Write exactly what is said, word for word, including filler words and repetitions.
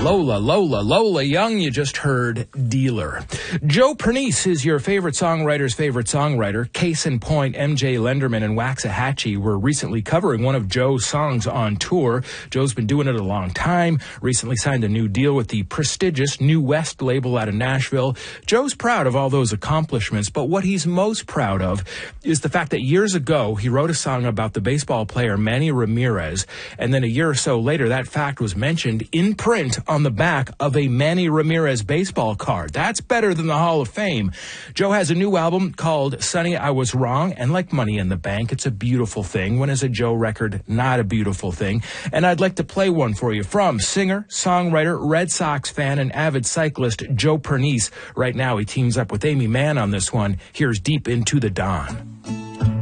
Lola, Lola, Lola Young, you just heard Dealer. Joe Pernice is your favorite songwriter's favorite songwriter. Case in point, M J Lenderman and Waxahachie were recently covering one of Joe's songs on tour. Joe's been doing it a long time, recently signed a new deal with the prestigious New West label out of Nashville. Joe's proud of all those accomplishments, but what he's most proud of is the fact that years ago he wrote a song about the baseball player Manny Ramirez, and then a year or so later that fact was mentioned in print on the back of a Manny Ramirez baseball card. That's better than the Hall of Fame. Joe has a new album called Sonny, I Was Wrong, and like Money in the Bank, it's a beautiful thing. When is a Joe record not a beautiful thing? And I'd like to play one for you from singer, songwriter, Red Sox fan, and avid cyclist Joe Pernice. Right now he teams up with Amy Mann on this one. Here's Deep Into the Dawn.